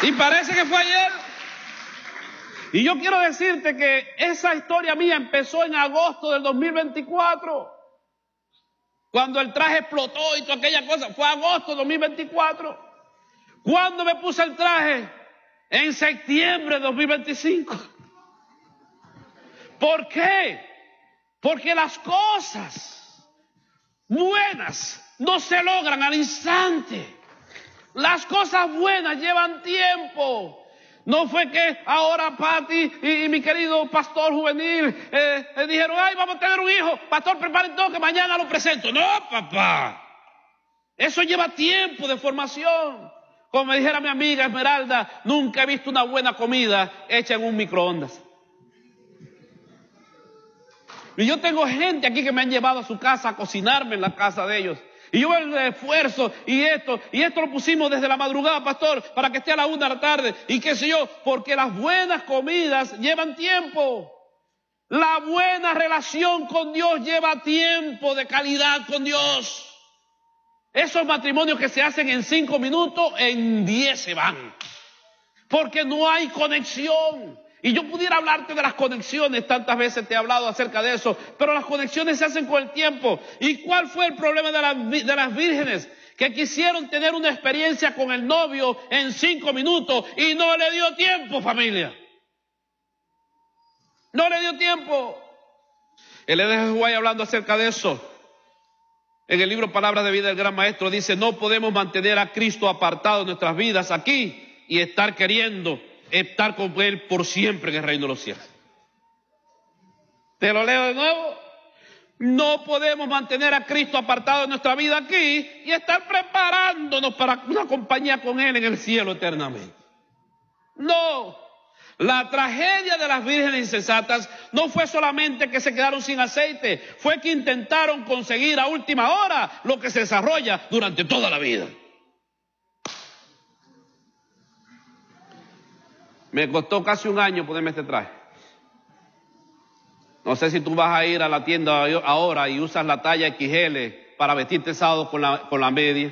Y parece que fue ayer. Y yo quiero decirte que esa historia mía empezó en agosto del 2024. Cuando el traje explotó y toda aquella cosa. Fue agosto del 2024. ¿Cuándo me puse el traje? En septiembre de 2025. ¿Por qué? Porque las cosas buenas no se logran al instante. Las cosas buenas llevan tiempo. No fue que ahora Pati y mi querido pastor juvenil dijeron, ay, vamos a tener un hijo. Pastor, preparen todo que mañana lo presento. No, papá. Eso lleva tiempo de formación. Como me dijera mi amiga Esmeralda, nunca he visto una buena comida hecha en un microondas. Y yo tengo gente aquí que me han llevado a su casa a cocinarme en la casa de ellos. Y yo veo el esfuerzo y esto lo pusimos desde la madrugada, pastor, para que esté a la 1 de la tarde. Y qué sé yo, porque las buenas comidas llevan tiempo. La buena relación con Dios lleva tiempo de calidad con Dios. Esos matrimonios que se hacen en 5 minutos, en 10 se van. Porque no hay conexión. Y yo pudiera hablarte de las conexiones, tantas veces te he hablado acerca de eso, pero las conexiones se hacen con el tiempo. ¿Y cuál fue el problema de las vírgenes? Que quisieron tener una experiencia con el novio en 5 minutos y no le dio tiempo, familia. No le dio tiempo. El Elías White, hablando acerca de eso, en el libro Palabras de Vida del Gran Maestro, dice, no podemos mantener a Cristo apartado de nuestras vidas aquí y estar queriendo estar con Él por siempre en el reino de los cielos. Te lo leo de nuevo. No podemos mantener a Cristo apartado de nuestra vida aquí y estar preparándonos para una compañía con Él en el cielo eternamente. No. La tragedia de las vírgenes insensatas no fue solamente que se quedaron sin aceite, fue que intentaron conseguir a última hora lo que se desarrolla durante toda la vida. Me costó casi un año ponerme este traje. No sé si tú vas a ir a la tienda ahora y usas la talla XL para vestirte sábado con la media.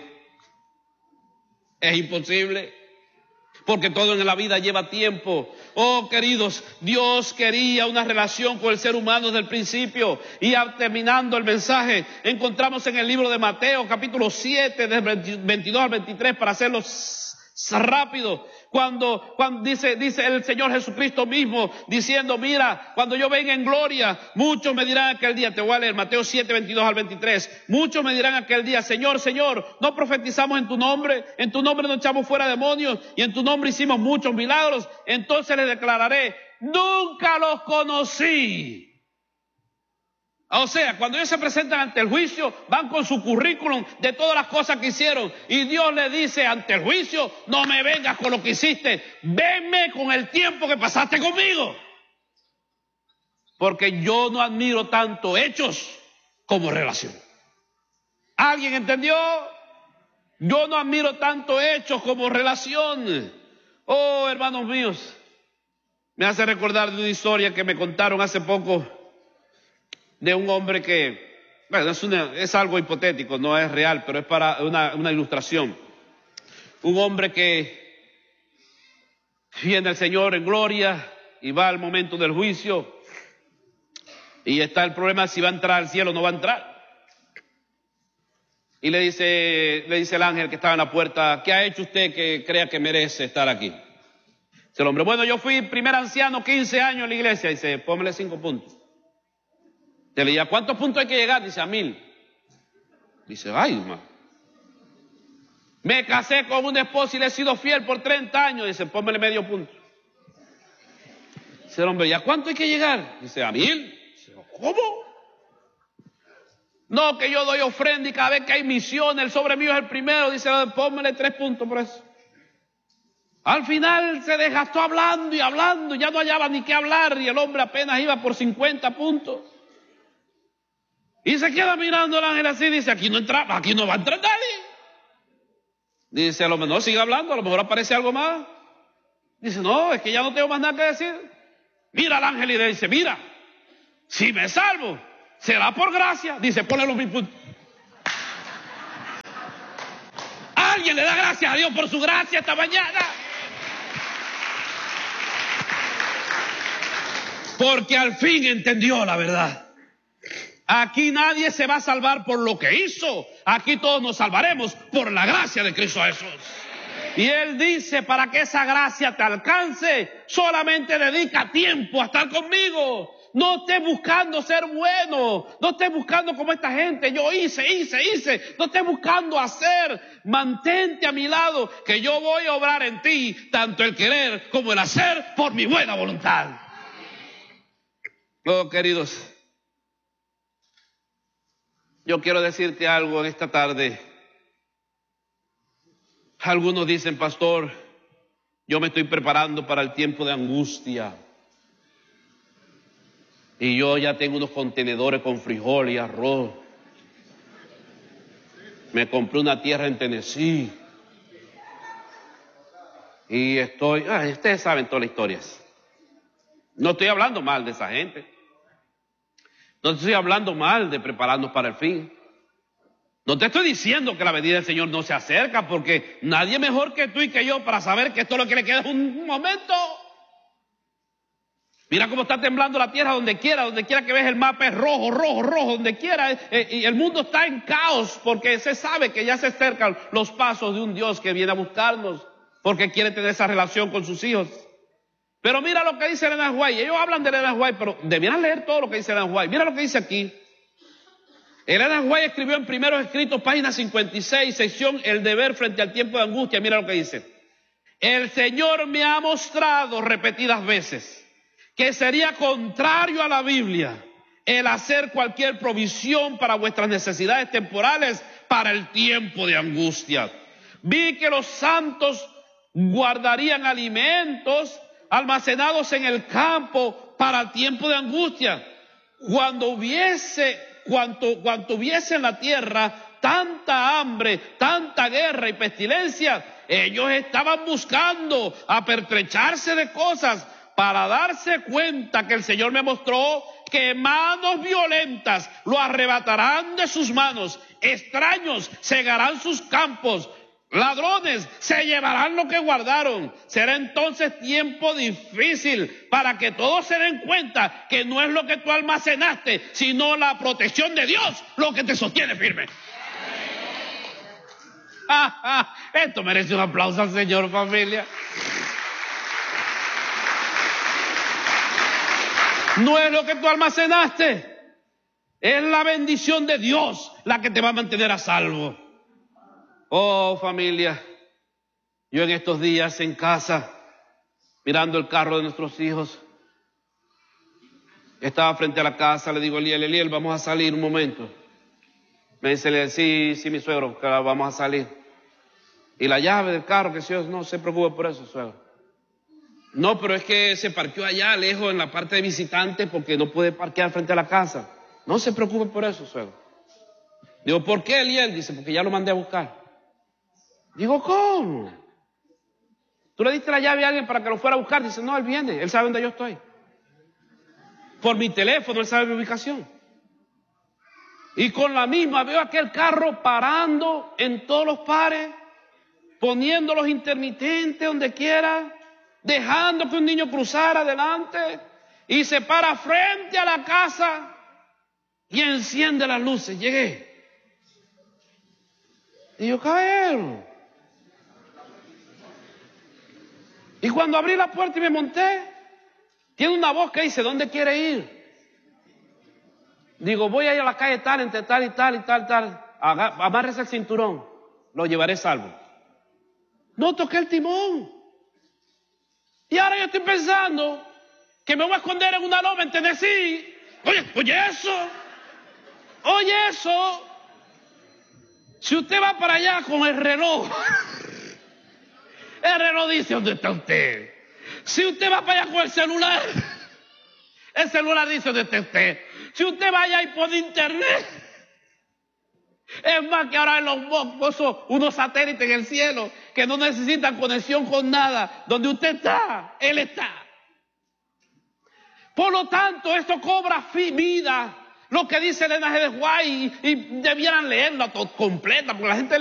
Es imposible. Porque todo en la vida lleva tiempo. Oh, queridos, Dios quería una relación con el ser humano desde el principio. Y terminando el mensaje, encontramos en el libro de Mateo, capítulo 7, del 22 al 23, para hacerlo rápido. Cuando dice el Señor Jesucristo mismo, diciendo, mira, cuando yo venga en gloria, muchos me dirán aquel día, te voy a leer Mateo 7, 22 al 23, muchos me dirán aquel día, Señor, Señor, ¿no profetizamos en tu nombre no echamos fuera demonios, y en tu nombre hicimos muchos milagros? Entonces les declararé, nunca los conocí. O sea, cuando ellos se presentan ante el juicio, van con su currículum de todas las cosas que hicieron. Y Dios le dice ante el juicio, no me vengas con lo que hiciste, venme con el tiempo que pasaste conmigo. Porque yo no admiro tanto hechos como relación. ¿Alguien entendió? Yo no admiro tanto hechos como relación. Oh, hermanos míos, me hace recordar de una historia que me contaron hace poco, de un hombre que, bueno, es algo hipotético, no es real, pero es para una ilustración. Un hombre que viene el Señor en gloria y va al momento del juicio y está el problema si va a entrar al cielo o no va a entrar. Y le dice el ángel que estaba en la puerta, ¿qué ha hecho usted que crea que merece estar aquí? Dice el hombre, bueno, yo fui primer anciano 15 años en la iglesia. Dice, póngale 5 puntos. Te leía, ¿cuántos puntos hay que llegar? Dice, a 1000. Dice, ay, hermano. Me casé con una esposa y le he sido fiel por 30 años. Dice, póngale medio punto. Dice el hombre, ¿ya cuánto hay que llegar? Dice, a 1000. Dice, ¿cómo? No, que yo doy ofrenda y cada vez que hay misiones, el sobre mío es el primero. Dice, póngale 3 puntos por eso. Al final se desgastó hablando y hablando, ya no hallaba ni qué hablar y el hombre apenas iba por 50 puntos. Y se queda mirando el ángel así, dice, aquí no va a entrar nadie. Dice, a lo mejor sigue hablando, a lo mejor aparece algo más. Dice, no, es que ya no tengo más nada que decir. Mira al ángel y le dice, mira, si me salvo, será por gracia. Dice, ponle los 1000 puntos. Alguien le da gracias a Dios por su gracia esta mañana. porque al fin entendió la verdad. Aquí nadie se va a salvar por lo que hizo. Aquí todos nos salvaremos por la gracia de Cristo Jesús. Y Él dice, para que esa gracia te alcance, solamente dedica tiempo a estar conmigo. No estés buscando ser bueno. No estés buscando como esta gente. Yo hice. No estés buscando hacer. Mantente a mi lado, que yo voy a obrar en ti, tanto el querer como el hacer, por mi buena voluntad. Oh, queridos, yo quiero decirte algo en esta tarde. Algunos dicen, pastor, yo me estoy preparando para el tiempo de angustia. Y yo ya tengo unos contenedores con frijol y arroz. Me compré una tierra en Tennessee. Y estoy, ustedes saben todas las historias. No estoy hablando mal de esa gente. No estoy hablando mal de prepararnos para el fin. No te estoy diciendo que la venida del Señor no se acerca, porque nadie mejor que tú y que yo para saber que esto lo que le queda es un momento. Mira cómo está temblando la tierra donde quiera que ves el mapa es rojo, donde quiera. Y el mundo está en caos, porque se sabe que ya se acercan los pasos de un Dios que viene a buscarnos, porque quiere tener esa relación con sus hijos. Pero mira lo que dice Elena White. Ellos hablan de Elena White, pero debieran leer todo lo que dice Elena White. Mira lo que dice aquí. Elena White escribió en Primeros Escritos, página 56, sección El deber frente al tiempo de angustia. Mira lo que dice. El Señor me ha mostrado repetidas veces que sería contrario a la Biblia el hacer cualquier provisión para vuestras necesidades temporales para el tiempo de angustia. Vi que los santos guardarían alimentos almacenados en el campo para el tiempo de angustia. Cuando hubiese en la tierra tanta hambre, tanta guerra y pestilencia, ellos estaban buscando apertrecharse de cosas para darse cuenta que el Señor me mostró que manos violentas lo arrebatarán de sus manos, extraños cegarán sus campos, ladrones se llevarán lo que guardaron. Será entonces tiempo difícil para que todos se den cuenta que no es lo que tú almacenaste, sino la protección de Dios lo que te sostiene firme. Esto merece un aplauso al Señor, familia. No es lo que tú almacenaste, es la bendición de Dios la que te va a mantener a salvo. Oh, familia, yo en estos días en casa, mirando el carro de nuestros hijos, estaba frente a la casa, le digo a Eliel, vamos a salir un momento. Me dice Eliel, sí, mi suegro, que vamos a salir. Y la llave del carro, que si yo, no se preocupe por eso, suegro. No, pero es que se parqueó allá lejos en la parte de visitantes porque no puede parquear frente a la casa. No se preocupe por eso, suegro. Digo, ¿por qué, Eliel? Dice, porque ya lo mandé a buscar. Digo, ¿cómo? ¿Tú le diste la llave a alguien para que lo fuera a buscar? Dice, no, él viene, él sabe dónde yo estoy. Por mi teléfono, él sabe mi ubicación. Y con la misma veo aquel carro parando en todos los pares, poniendo los intermitentes donde quiera, dejando que un niño cruzara adelante, y se para frente a la casa y enciende las luces. Llegué. Y yo, caballero. Y cuando abrí la puerta y me monté, tiene una voz que dice, ¿dónde quiere ir? Digo, voy a ir a la calle tal, entre tal y tal y tal. Amárrese el cinturón, lo llevaré salvo. No toqué el timón. Y ahora yo estoy pensando que me voy a esconder en una loma en Tennessee. Oye eso. Si usted va para allá con el reloj, el reloj dice dónde está usted. Si usted va para allá con el celular dice dónde está usted. Si usted va allá y pone internet, es más que ahora en los puso unos satélites en el cielo que no necesitan conexión con nada. Donde usted está, Él está. Por lo tanto, esto cobra vida. Lo que dice Elena White y debieran leerla completa, porque la gente